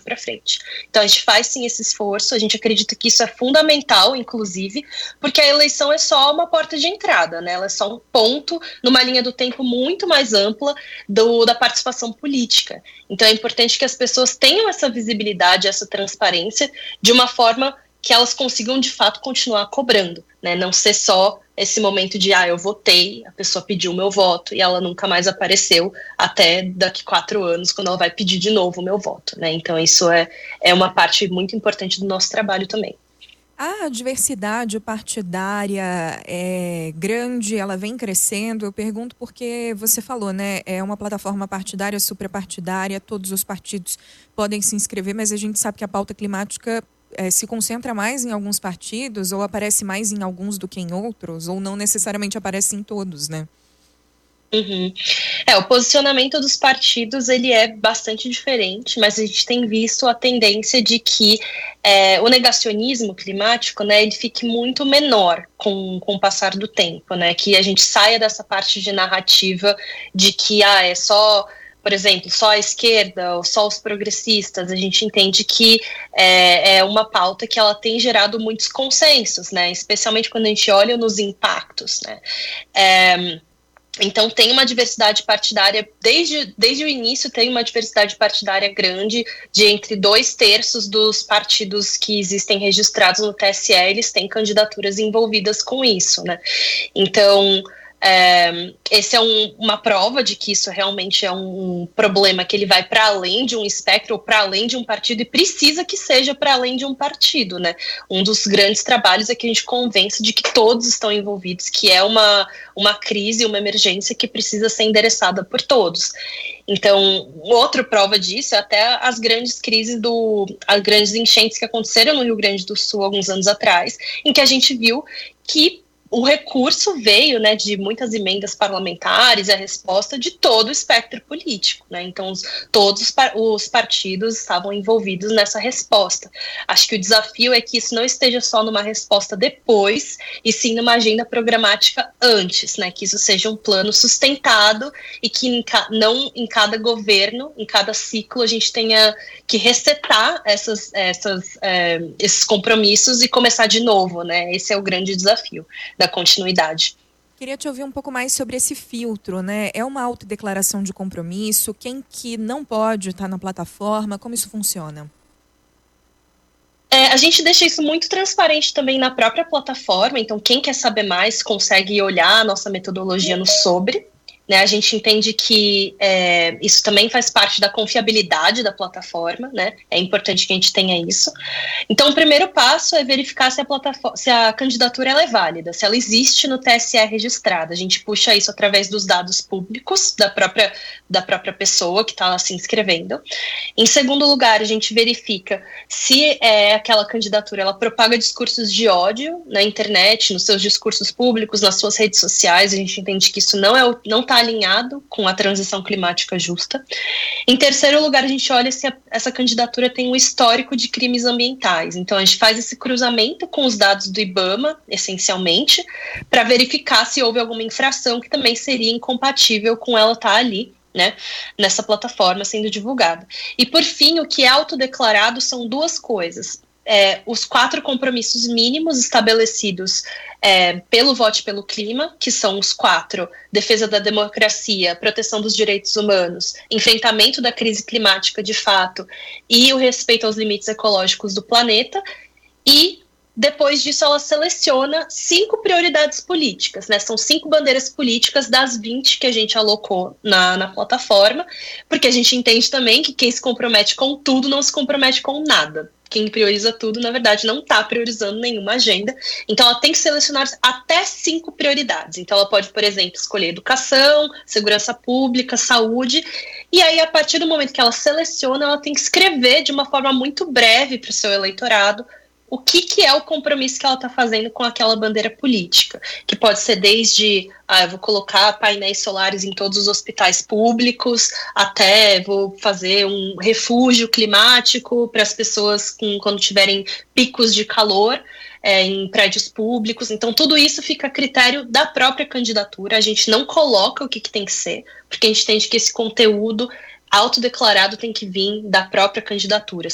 para frente. Então a gente faz sim esse esforço, a gente acredita que isso é fundamental, inclusive, porque a eleição é só uma porta de entrada, né? Ela é só um ponto numa linha do tempo muito mais ampla da participação política. Então é importante que as pessoas tenham essa visibilidade, essa transparência, de uma forma que elas consigam de fato continuar cobrando, né? Não ser só esse momento de, eu votei, a pessoa pediu o meu voto e ela nunca mais apareceu até daqui 4 anos, quando ela vai pedir de novo o meu voto, né? Então isso é uma parte muito importante do nosso trabalho também. A diversidade partidária é grande, ela vem crescendo. Eu pergunto porque você falou, né? É uma plataforma partidária, suprapartidária, todos os partidos podem se inscrever, mas a gente sabe que a pauta climática se concentra mais em alguns partidos, ou aparece mais em alguns do que em outros, ou não necessariamente aparece em todos, né? Uhum. O posicionamento dos partidos ele é bastante diferente, mas a gente tem visto a tendência de que o negacionismo climático, né, ele fique muito menor com o passar do tempo, né, que a gente saia dessa parte de narrativa de que é só, por exemplo, só a esquerda ou só os progressistas. A gente entende que é uma pauta que ela tem gerado muitos consensos, né, especialmente quando a gente olha nos impactos, né. Então tem uma diversidade partidária, desde o início tem uma diversidade partidária grande, de entre 2/3 dos partidos que existem registrados no TSE, eles têm candidaturas envolvidas com isso, né? Então, esse é uma prova de que isso realmente é um problema que ele vai para além de um espectro ou para além de um partido, e precisa que seja para além de um partido, né? Um dos grandes trabalhos é que a gente convence de que todos estão envolvidos, que é uma crise, uma emergência que precisa ser endereçada por todos. Então, outra prova disso é até as grandes crises, as grandes enchentes que aconteceram no Rio Grande do Sul alguns anos atrás, em que a gente viu que o recurso veio, né, de muitas emendas parlamentares, a resposta de todo o espectro político, né? Então todos os partidos estavam envolvidos nessa resposta. Acho que o desafio é que isso não esteja só numa resposta depois, e sim numa agenda programática antes, né? Que isso seja um plano sustentado e que não em cada governo, em cada ciclo, a gente tenha que resetar esses compromissos e começar de novo, né? Esse é o grande desafio da continuidade. Queria te ouvir um pouco mais sobre esse filtro, né? É uma autodeclaração de compromisso? Quem que não pode estar na plataforma? Como isso funciona? A gente deixa isso muito transparente também na própria plataforma, então quem quer saber mais consegue olhar a nossa metodologia no Sobre. Né, a gente entende que isso também faz parte da confiabilidade da plataforma, né? É importante que a gente tenha isso. Então, o primeiro passo é verificar se a candidatura ela é válida, se ela existe no TSE registrada. A gente puxa isso através dos dados públicos da própria pessoa que está se inscrevendo. Em segundo lugar, a gente verifica se aquela candidatura ela propaga discursos de ódio na internet, nos seus discursos públicos, nas suas redes sociais. A gente entende que isso não está alinhado com a transição climática justa. Em terceiro lugar, a gente olha se essa candidatura tem um histórico de crimes ambientais. Então, a gente faz esse cruzamento com os dados do IBAMA, essencialmente, para verificar se houve alguma infração que também seria incompatível com ela estar ali, né, nessa plataforma sendo divulgada. E, por fim, o que é autodeclarado são 2 coisas. Os 4 compromissos mínimos estabelecidos pelo Vote pelo Clima, que são os 4: defesa da democracia, proteção dos direitos humanos, enfrentamento da crise climática de fato e o respeito aos limites ecológicos do planeta. E depois disso ela seleciona 5 prioridades políticas, né? São 5 bandeiras políticas das 20 que a gente alocou na plataforma, porque a gente entende também que quem se compromete com tudo não se compromete com nada. Quem prioriza tudo, na verdade, não está priorizando nenhuma agenda. Então, ela tem que selecionar até 5 prioridades. Então, ela pode, por exemplo, escolher educação, segurança pública, saúde. E aí, a partir do momento que ela seleciona, ela tem que escrever de uma forma muito breve para o seu eleitorado o que é o compromisso que ela está fazendo com aquela bandeira política, que pode ser desde, eu vou colocar painéis solares em todos os hospitais públicos, até vou fazer um refúgio climático para as pessoas quando tiverem picos de calor em prédios públicos. Então, tudo isso fica a critério da própria candidatura. A gente não coloca o que tem que ser, porque a gente entende que esse conteúdo autodeclarado tem que vir da própria candidatura.